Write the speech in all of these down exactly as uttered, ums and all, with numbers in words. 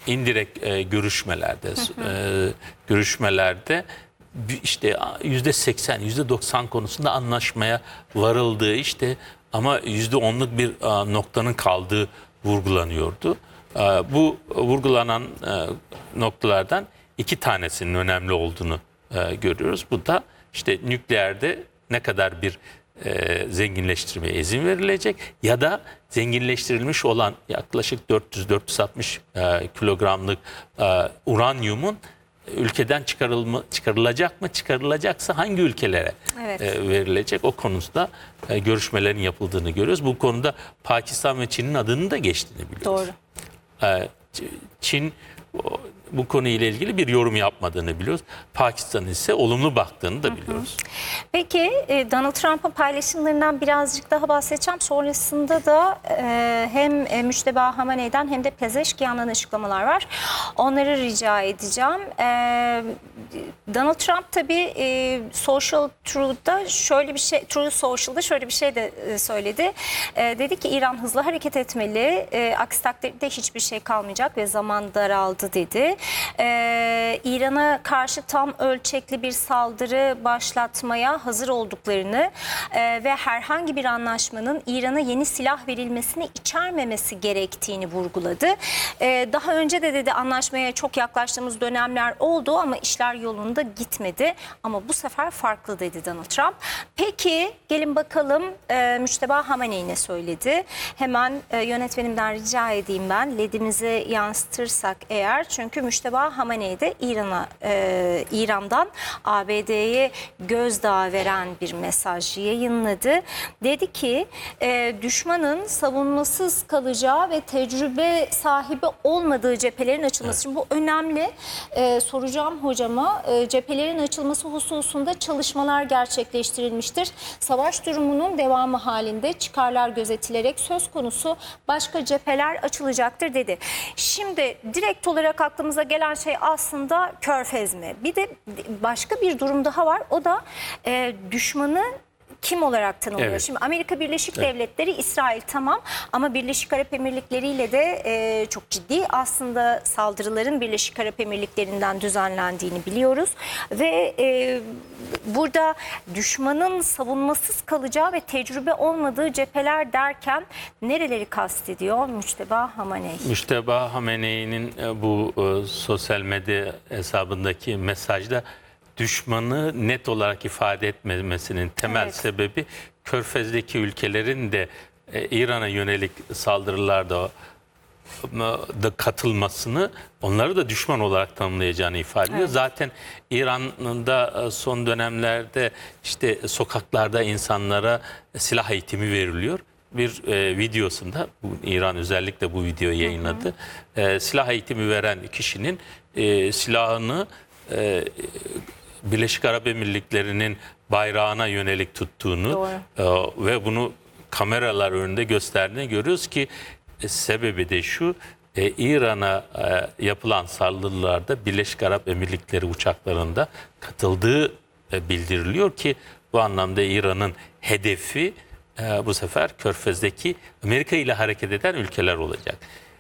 indirekt e, görüşmelerde e, görüşmelerde işte yüzde seksen, yüzde doksan konusunda anlaşmaya varıldığı işte ama yüzde onluk bir e, noktanın kaldığı vurgulanıyordu. E, bu vurgulanan e, noktalardan iki tanesinin önemli olduğunu e, görüyoruz. Bu da işte nükleerde ne kadar bir e, zenginleştirmeye izin verilecek ya da zenginleştirilmiş olan yaklaşık dört yüz dört yüz altmış e, kilogramlık e, uranyumun ülkeden çıkarılma, çıkarılacak mı? Çıkarılacaksa hangi ülkelere evet. e, verilecek? O konusunda e, görüşmelerin yapıldığını görüyoruz. Bu konuda Pakistan ve Çin'in adının da geçtiğini biliyoruz. Doğru. E, Çin bu konuyla ilgili bir yorum yapmadığını biliyoruz. Pakistan'ın ise olumlu baktığını da biliyoruz. Hı hı. Peki Donald Trump'ın paylaşımlarından birazcık daha bahsedeceğim. Sonrasında da e, hem Müşteba Hamaney'den hem de Pezeşkiyan'dan açıklamalar var. Onları rica edeceğim. E, Donald Trump tabii e, Social Truth'da şöyle bir şey, Truth Social'da şöyle bir şey de e, söyledi. E, dedi ki İran hızlı hareket etmeli. E, aksi takdirde hiçbir şey kalmayacak ve zaman daraldı dedi. Ee, İran'a karşı tam ölçekli bir saldırı başlatmaya hazır olduklarını e, ve herhangi bir anlaşmanın İran'a yeni silah verilmesini içermemesi gerektiğini vurguladı. Ee, daha önce de dedi anlaşmaya çok yaklaştığımız dönemler oldu ama işler yolunda gitmedi. Ama bu sefer farklı dedi Donald Trump. Peki gelin bakalım e, Müşteba Hamaney ne söyledi? Hemen e, yönetmenimden rica edeyim ben L E D'imize yansıtırsak eğer, çünkü Müşteba Hamaney de İran'a, e, İran'dan A B D'ye gözdağı veren bir mesaj yayınladı. Dedi ki e, düşmanın savunmasız kalacağı ve tecrübe sahibi olmadığı cephelerin açılması. Evet. Şimdi bu önemli. E, soracağım hocama, e, cephelerin açılması hususunda çalışmalar gerçekleştirilmiştir. Savaş durumunun devamı halinde çıkarlar gözetilerek söz konusu başka cepheler açılacaktır dedi. Şimdi direkt olarak aklımıza gelen şey aslında Körfez mi? Bir de başka bir durum daha var. O da e, düşmanı kim olarak tanımlıyor? Evet. Şimdi Amerika Birleşik evet. Devletleri, İsrail tamam ama Birleşik Arap Emirlikleri ile de e, çok ciddi aslında saldırıların Birleşik Arap Emirlikleri'nden düzenlendiğini biliyoruz. Ve e, burada düşmanın savunmasız kalacağı ve tecrübe olmadığı cepheler derken nereleri kastediyor Müşteba Hamaney? Müşteba Hamaney'nin bu e, sosyal medya hesabındaki mesajda düşmanı net olarak ifade etmemesinin temel evet. sebebi Körfez'deki ülkelerin de e, İran'a yönelik saldırılarda da katılmasını, onları da düşman olarak tanımlayacağını ifade ediyor. Evet. Zaten İran'da son dönemlerde işte sokaklarda insanlara silah eğitimi veriliyor. Bir e, videosunda bu, İran özellikle bu videoyu yayınladı. Hı hı. E, silah eğitimi veren kişinin e, silahını e, Birleşik Arap Emirlikleri'nin bayrağına yönelik tuttuğunu e, ve bunu kameralar önünde gösterdiğini görüyoruz ki e, sebebi de şu: e, İran'a e, yapılan saldırılarda Birleşik Arap Emirlikleri uçaklarında katıldığı e, bildiriliyor ki bu anlamda İran'ın hedefi e, bu sefer Körfez'deki Amerika ile hareket eden ülkeler olacak.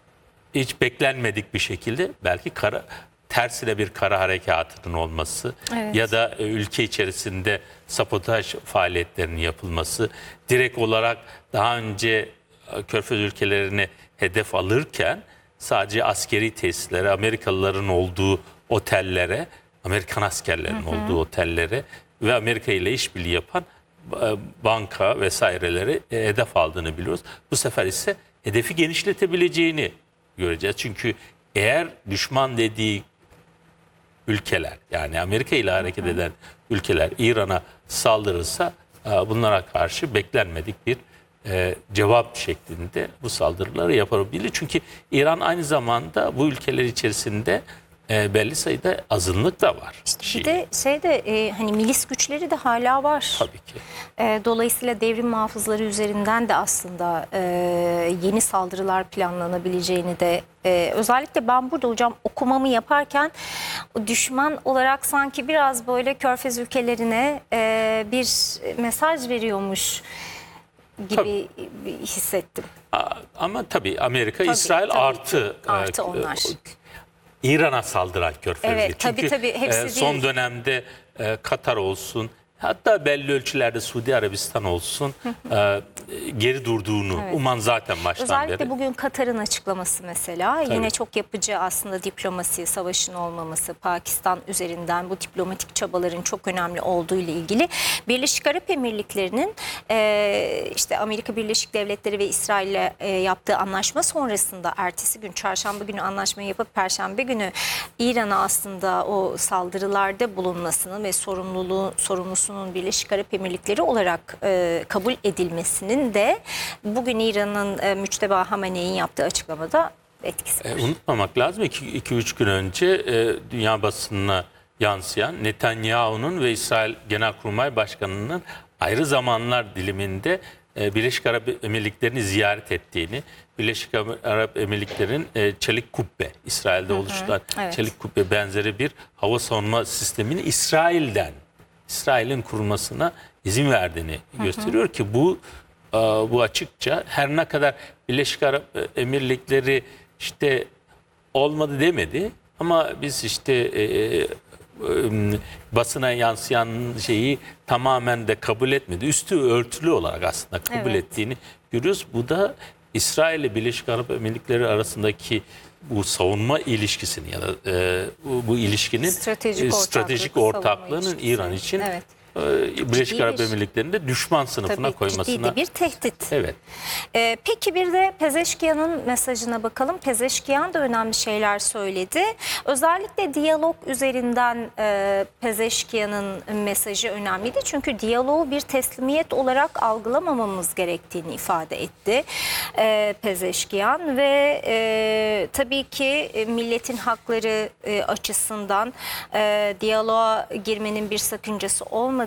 Hiç beklenmedik bir şekilde belki kara tersine bir kara harekatının olması evet. ya da ülke içerisinde sabotaj faaliyetlerinin yapılması, direkt olarak daha önce Körfez ülkelerini hedef alırken sadece askeri tesislere, Amerikalıların olduğu otellere, Amerikan askerlerinin hı hı. olduğu otellere ve Amerika ile işbirliği yapan banka vesaireleri hedef aldığını biliyoruz. Bu sefer ise hedefi genişletebileceğini göreceğiz. Çünkü eğer düşman dediği ülkeler, yani Amerika ile hareket eden ülkeler İran'a saldırırsa bunlara karşı beklenmedik bir e, cevap şeklinde bu saldırıları yapabilir. Çünkü İran aynı zamanda bu ülkeler içerisinde e, belli sayıda azınlık da var. İşte bir de şeyde e, hani milis güçleri de hala var. Tabii ki. E, dolayısıyla devrim muhafızları üzerinden de aslında e, yeni saldırılar planlanabileceğini de e, özellikle ben burada hocam okumamı yaparken düşman olarak sanki biraz böyle Körfez ülkelerine e, bir mesaj veriyormuş gibi tabii. hissettim. Ama tabii Amerika, tabii, İsrail tabii artı artı onlar. İran'a saldıran Körfezli. Evet, tabii, Çünkü tabii, hepsi e, son değil. dönemde e, Katar olsun, hatta belli ölçülerde Suudi Arabistan olsun e, geri durduğunu Evet. uman zaten baştan Özellikle beri. bugün Katar'ın açıklaması mesela Tabii. yine çok yapıcı aslında diplomasi, savaşın olmaması, Pakistan üzerinden bu diplomatik çabaların çok önemli olduğu ile ilgili. Birleşik Arap Emirlikleri'nin e, işte Amerika Birleşik Devletleri ve İsrail'le e, yaptığı anlaşma sonrasında ertesi gün çarşamba günü anlaşmayı yapıp perşembe günü İran'a aslında o saldırılarda bulunmasını ve sorumluluğu sorumlusunun Birleşik Arap Emirlikleri olarak e, kabul edilmesinin de bugün İran'ın e, Müçteba Hamene'nin yaptığı açıklamada etkisi var. E, unutmamak lazım iki üç gün önce e, dünya basınına yansıyan Netanyahu'nun ve İsrail Genelkurmay Başkanı'nın ayrı zamanlar diliminde e, Birleşik Arap Emirlikleri'ni ziyaret ettiğini, Birleşik Arap Emirlikleri'nin e, çelik kubbe, İsrail'de oluşturan evet. çelik kubbe benzeri bir hava savunma sistemini İsrail'den, İsrail'in kurulmasına izin verdiğini hı hı. gösteriyor ki bu bu açıkça her ne kadar Birleşik Arap Emirlikleri işte olmadı demedi ama biz işte e, e, basına yansıyan şeyi tamamen de kabul etmedi. Üstü örtülü olarak aslında kabul evet. ettiğini görüyoruz. Bu da İsrail ile Birleşik Arap Emirlikleri arasındaki bu savunma ilişkisini ya da e, bu, bu ilişkinin stratejik, e, stratejik ortaklık, ortaklığının İran için evet. Birleşik Arap Emirlikleri'ni de düşman sınıfına Tabii, koymasına. Ciddi bir tehdit. Evet. Ee, peki bir de Pezeşkiyan'ın mesajına bakalım. Pezeşkiyan da önemli şeyler söyledi. Özellikle diyalog üzerinden e, Pezeşkiyan'ın mesajı önemliydi. Çünkü diyaloğu bir teslimiyet olarak algılamamamız gerektiğini ifade etti e, Pezeşkiyan ve e, tabii ki milletin hakları e, açısından e, diyaloğa girmenin bir sakıncası olmadığını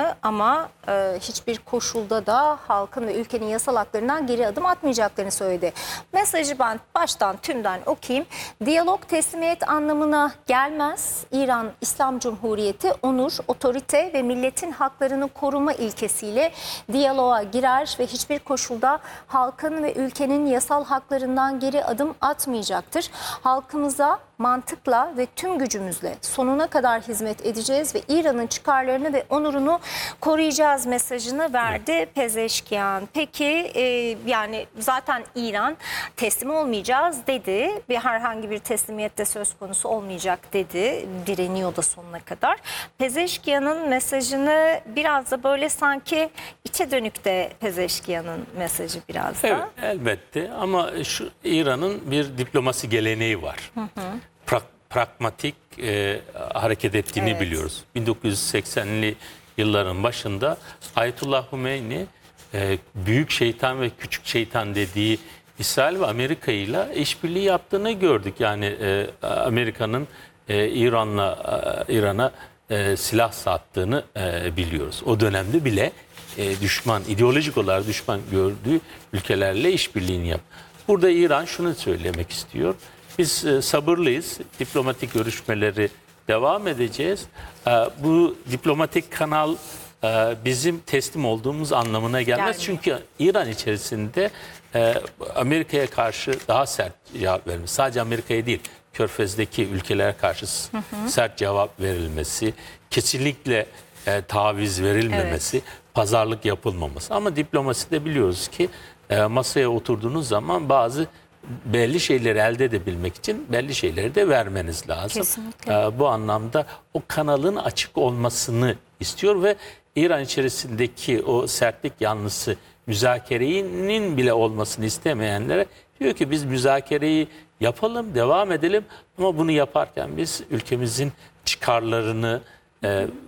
ama e, hiçbir koşulda da halkın ve ülkenin yasal haklarından geri adım atmayacaklarını söyledi. Mesajı ben baştan tümden okuyayım. Diyalog teslimiyet anlamına gelmez. İran İslam Cumhuriyeti onur, otorite ve milletin haklarını koruma ilkesiyle diyaloğa girer ve hiçbir koşulda halkın ve ülkenin yasal haklarından geri adım atmayacaktır. Halkımıza mantıkla ve tüm gücümüzle sonuna kadar hizmet edeceğiz ve İran'ın çıkarlarını ve onurunu koruyacağız mesajını verdi evet. Pezeşkiyan. Peki e, yani zaten İran teslim olmayacağız dedi. Bir herhangi bir teslimiyette söz konusu olmayacak dedi. Direniyor da sonuna kadar. Pezeşkiyan'ın mesajını biraz da böyle sanki içe dönük de Pezeşkiyan'ın mesajı biraz da. Evet, elbette ama şu İran'ın bir diplomasi geleneği var. Hı hı. Pra pragmatik e, hareket ettiğini evet. biliyoruz. bin dokuz yüz seksenli yılların başında Ayetullah Humeyni e, büyük şeytan ve küçük şeytan dediği İsrail ve Amerika ile işbirliği yaptığını gördük. Yani e, Amerika'nın e, İran'la e, İran'a e, silah sattığını e, biliyoruz. O dönemde bile e, düşman, ideolojik olarak düşman gördüğü ülkelerle işbirliğini yap. Burada İran şunu söylemek istiyor. Biz e, sabırlıyız. Diplomatik görüşmeleri devam edeceğiz. E, bu diplomatik kanal e, bizim teslim olduğumuz anlamına gelmez. Gelmiyor. Çünkü İran içerisinde e, Amerika'ya karşı daha sert cevap verilmesi. Sadece Amerika'ya değil, Körfez'deki ülkelere karşı hı hı. sert cevap verilmesi, kesinlikle e, taviz verilmemesi, evet. pazarlık yapılmaması. Ama diplomaside biliyoruz ki e, masaya oturduğunuz zaman bazı belli şeyleri elde edebilmek için belli şeyleri de vermeniz lazım. Kesinlikle. Ee, bu anlamda o kanalın açık olmasını istiyor ve İran içerisindeki o sertlik yanlısı müzakerenin bile olmasını istemeyenlere diyor ki biz müzakereyi yapalım, devam edelim ama bunu yaparken biz ülkemizin çıkarlarını e,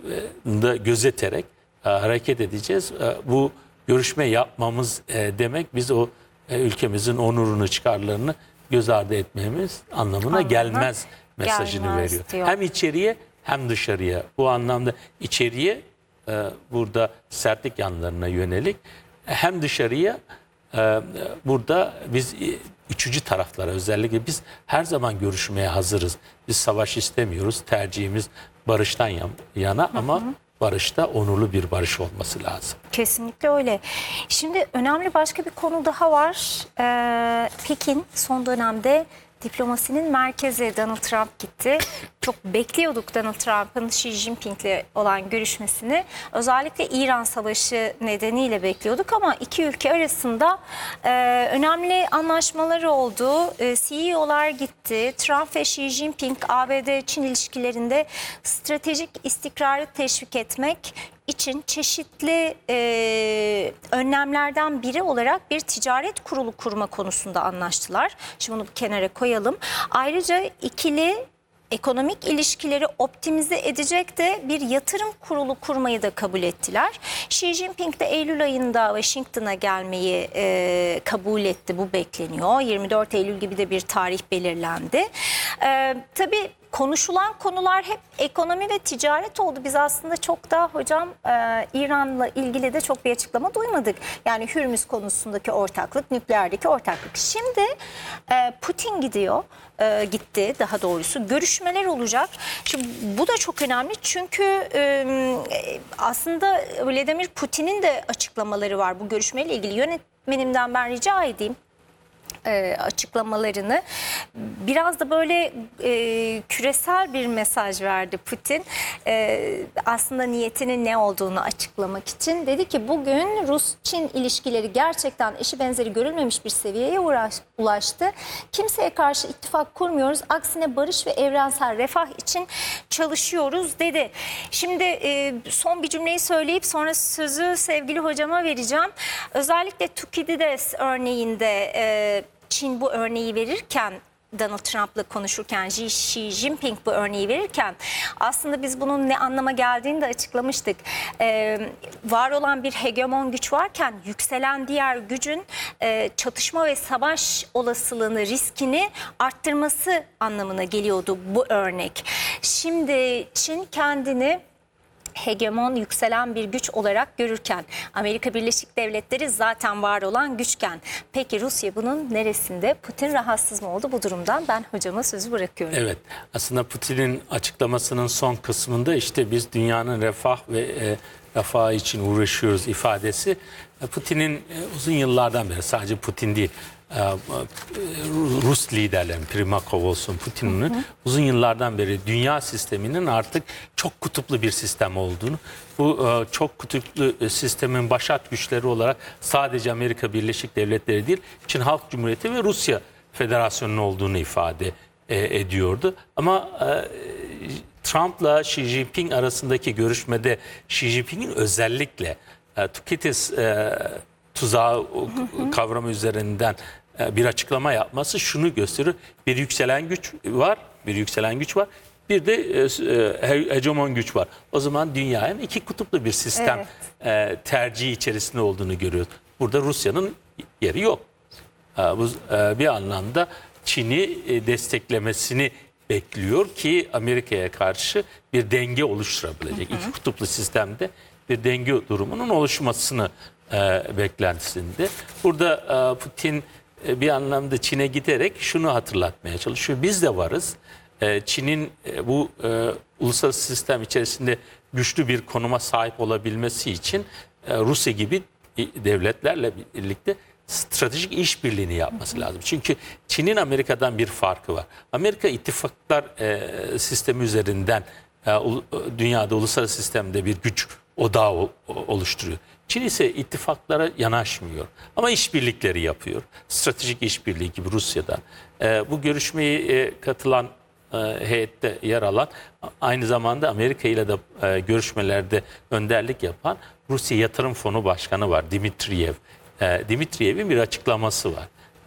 da gözeterek e, hareket edeceğiz. E, bu görüşme yapmamız e, demek biz o ülkemizin onurunu, çıkarlarını göz ardı etmemiz anlamına Anlamına gelmez mesajını gelmez veriyor. Diyor. Hem içeriye hem dışarıya. Bu anlamda içeriye e, burada sertlik yanlarına yönelik, hem dışarıya e, burada biz üçüncü taraflara özellikle biz her zaman görüşmeye hazırız. Biz savaş istemiyoruz. Tercihimiz barıştan yana ama hı hı. barışta onurlu bir barış olması lazım. Kesinlikle öyle. Şimdi önemli başka bir konu daha var. Ee, Pekin son dönemde Diplomasinin merkezi Donald Trump gitti. Çok bekliyorduk Donald Trump'ın Xi Jinping'le olan görüşmesini. Özellikle İran Savaşı nedeniyle bekliyorduk ama iki ülke arasında e, önemli anlaşmalar oldu. E, C E O'lar gitti. Trump ve Xi Jinping A B D-Çin ilişkilerinde stratejik istikrarı teşvik etmek için çeşitli e, önlemlerden biri olarak bir ticaret kurulu kurma konusunda anlaştılar. Şimdi bunu bir kenara koyalım. Ayrıca ikili ekonomik ilişkileri optimize edecek de bir yatırım kurulu kurmayı da kabul ettiler. Xi Jinping de Eylül ayında Washington'a gelmeyi e, kabul etti. Bu bekleniyor. yirmi dört Eylül gibi de bir tarih belirlendi. E, tabii konuşulan konular hep ekonomi ve ticaret oldu. Biz aslında çok da hocam e, İran'la ilgili de çok bir açıklama duymadık. Yani Hürmüz konusundaki ortaklık, nükleerdeki ortaklık. Şimdi e, Putin gidiyor, e, gitti daha doğrusu. Görüşmeler olacak. Şimdi bu da çok önemli çünkü e, aslında Vladimir Putin'in de açıklamaları var bu görüşmeyle ilgili. Yönetmenimden ben rica edeyim E, açıklamalarını. Biraz da böyle e, küresel bir mesaj verdi Putin. E, aslında niyetinin ne olduğunu açıklamak için. Dedi ki bugün Rus-Çin ilişkileri gerçekten eşi benzeri görülmemiş bir seviyeye uğraş, ulaştı. Kimseye karşı ittifak kurmuyoruz. Aksine barış ve evrensel refah için çalışıyoruz dedi. Şimdi e, son bir cümleyi söyleyip sonra sözü sevgili hocama vereceğim. Özellikle Thukydides örneğinde e, Çin bu örneği verirken, Donald Trump'la konuşurken, Xi Jinping bu örneği verirken aslında biz bunun ne anlama geldiğini de açıklamıştık. Ee, var olan bir hegemon güç varken yükselen diğer gücün e, çatışma ve savaş olasılığını, riskini arttırması anlamına geliyordu bu örnek. Şimdi Çin kendini hegemon, yükselen bir güç olarak görürken, Amerika Birleşik Devletleri zaten var olan güçken, peki Rusya bunun neresinde? Putin rahatsız mı oldu bu durumdan? Ben hocama sözü bırakıyorum. Evet, aslında Putin'in açıklamasının son kısmında işte biz dünyanın refah ve e, refahı için uğraşıyoruz ifadesi. Putin'in e, uzun yıllardan beri, sadece Putin değil, e, e, Rus liderlerin, Primakov olsun, Putin'in uzun yıllardan beri dünya sisteminin artık çok kutuplu bir sistem olduğunu, bu e, çok kutuplu sistemin başat güçleri olarak sadece Amerika Birleşik Devletleri değil, Çin Halk Cumhuriyeti ve Rusya Federasyonu'nun olduğunu ifade e, ediyordu. Ama e, Trump'la Xi Jinping arasındaki görüşmede Xi Jinping'in özellikle e, Thukydides e, tuzağı kavramı üzerinden e, bir açıklama yapması şunu gösteriyor. Bir yükselen güç var, bir yükselen güç var. Bir de e, hegemon güç var. O zaman dünyanın iki kutuplu bir sistem evet. e, tercihi içerisinde olduğunu görüyoruz. Burada Rusya'nın yeri yok. E, bu e, bir anlamda Çin'i e, desteklemesini bekliyor ki Amerika'ya karşı bir denge oluşturabilecek. Hı hı. İki kutuplu sistemde bir denge durumunun oluşmasını e, beklentisinde. Burada e, Putin e, bir anlamda Çin'e giderek şunu hatırlatmaya çalışıyor. Biz de varız. E, Çin'in e, bu e, uluslararası sistem içerisinde güçlü bir konuma sahip olabilmesi için e, Rusya gibi devletlerle birlikte stratejik işbirliğini yapması lazım. Çünkü Çin'in Amerika'dan bir farkı var. Amerika ittifaklar e, sistemi üzerinden e, dünyada uluslararası sistemde bir güç odağı o, oluşturuyor. Çin ise ittifaklara yanaşmıyor ama işbirlikleri yapıyor. Stratejik işbirliği gibi Rusya'da. E, bu görüşmeyi e, katılan e, heyette yer alan, aynı zamanda Amerika ile de e, görüşmelerde önderlik yapan Rusya Yatırım Fonu Başkanı var, Dimitriyev. Dimitriyev'in bir açıklaması var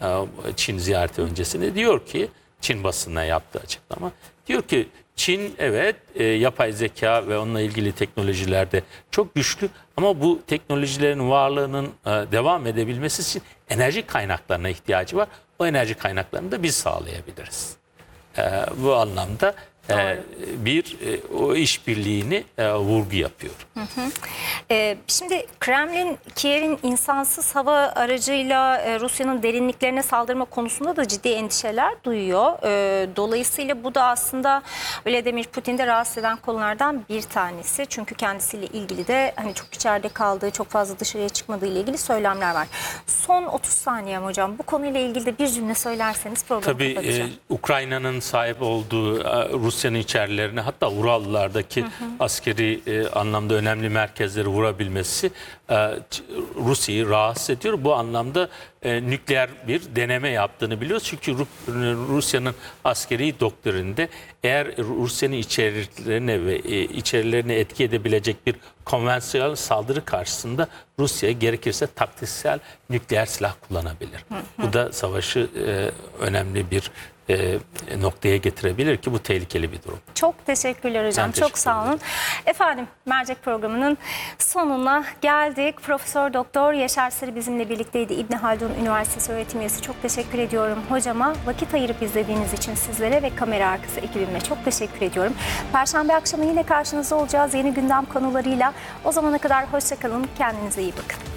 Çin ziyareti öncesinde. Diyor ki, Çin basınına yaptığı açıklama, diyor ki Çin evet yapay zeka ve onunla ilgili teknolojilerde çok güçlü ama bu teknolojilerin varlığının devam edebilmesi için enerji kaynaklarına ihtiyacı var. O enerji kaynaklarını da biz sağlayabiliriz. Bu anlamda e, bir e, o işbirliğini e, vurgu yapıyor. Hı hı. E, şimdi Kremlin, Kiev'in insansız hava aracıyla e, Rusya'nın derinliklerine saldırma konusunda da ciddi endişeler duyuyor. E, dolayısıyla bu da aslında Vladimir Putin'i rahatsız eden konulardan bir tanesi. Çünkü kendisiyle ilgili de hani çok içeride kaldığı, çok fazla dışarıya çıkmadığı ile ilgili söylemler var. Son otuz saniye hocam, bu konuyla ilgili de bir cümle söylerseniz programı Tabii kapatacağım. e, Ukrayna'nın sahip olduğu e, Rusya'nın içerilerine, hatta Urallardaki hı hı. askeri e, anlamda önemli merkezleri vurabilmesi e, Rusya'yı rahatsız ediyor. Bu anlamda e, nükleer bir deneme yaptığını biliyoruz. Çünkü Rusya'nın askeri doktrininde eğer Rusya'nın içerilerine ve e, içerilerine etki edebilecek bir konvansiyonel saldırı karşısında Rusya gerekirse taktiksel nükleer silah kullanabilir. Hı hı. Bu da savaşı e, önemli bir e, noktaya getirebilir ki bu tehlikeli bir durum. Çok teşekkürler hocam. Teşekkür Çok sağ olun. Efendim, Mercek programının sonuna geldik. Profesör Doktor Yaşar Sarı bizimle birlikteydi. İbni Haldun Üniversitesi öğretim üyesi. Çok teşekkür ediyorum hocama. Vakit ayırıp izlediğiniz için sizlere ve kamera arkası ekibime çok teşekkür ediyorum. Perşembe akşamı yine karşınızda olacağız yeni gündem konularıyla. O zamana kadar hoşça kalın. Kendinize iyi bakın.